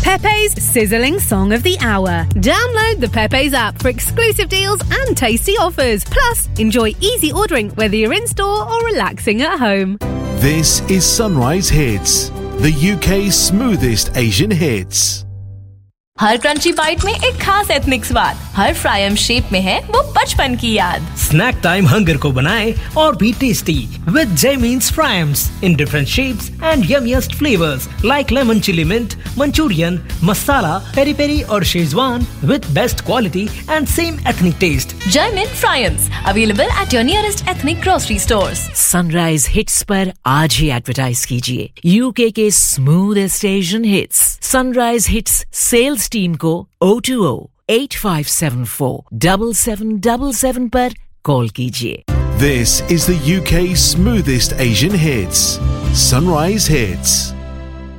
Pepe's Sizzling Song of the Hour. Download the Pepe's app for exclusive deals and tasty offers. Plus, enjoy easy ordering whether you're in store or relaxing at home. This is Sunrise Hits, the UK's smoothest Asian hits. Her crunchy bite में एक खास ethnic स्वाद, हर fryum shape में है वो बचपन की याद. स्नैक टाइम हंगर को बनाए और भी tasty with जयमीन्स fryums in different shapes and यमीएस्ट flavours like lemon chilli mint, Manchurian, masala, peri peri और Schezwan with best quality and same ethnic test. Jaymin fryums available at your nearest ethnic grocery stores. Sunrise hits पर आज ही advertise कीजिए UK के smoothest Asian hits. Sunrise hits sales team को 020-8574 7777 पर call कीजिए. This is the UK's smoothest Asian hits. Sunrise Hits.